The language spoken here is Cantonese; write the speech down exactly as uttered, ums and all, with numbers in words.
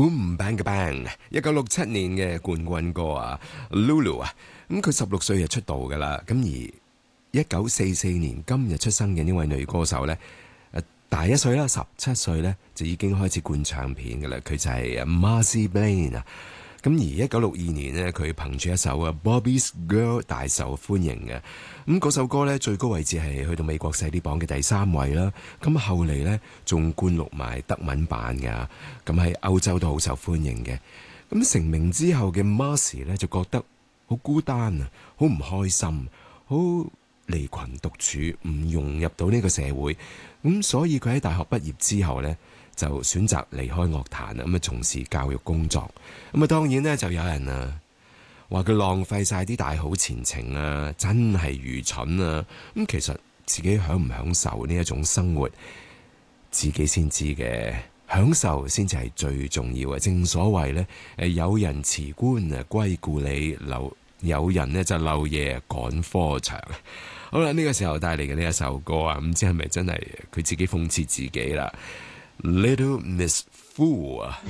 Boom Bang Bang，一九六七年嘅冠軍歌啊 ，Lulu 啊，咁佢十六歲就出道噶啦，咁而一九四四年今日出生嘅呢位女歌手呢，誒大一歲啦，十七歲呢，就已經開始灌唱片噶啦，佢就係 Marcy Blaine 啊。咁而一九六二年呢，佢憑住一首啊 Bobby's Girl 大受歡迎嘅。咁嗰首歌呢，最高位置係去到美國細啲榜嘅第三位啦。咁後嚟呢，仲灌錄埋德文版噶，咁喺歐洲都好受歡迎嘅。咁成名之後嘅 Marcy 呢，就覺得好孤單啊，好唔開心，好離群獨處，唔融入到呢個社會。咁所以佢喺大學畢業之後呢，就選擇離開樂壇啊，咁啊從事教育工作。咁啊當然呢，就有人啊話佢浪費晒啲大好前程啊，真係愚蠢啊！咁其實自己享唔享受呢一種生活，自己先知嘅，享受先至係最重要嘅。正所謂呢，誒有人辭官啊歸故里，留有人呢就漏夜趕科場。好啦，呢個時候帶嚟嘅呢一首歌啊，唔知係咪真係佢自己諷刺自己啦？Little Miss Fool 啊！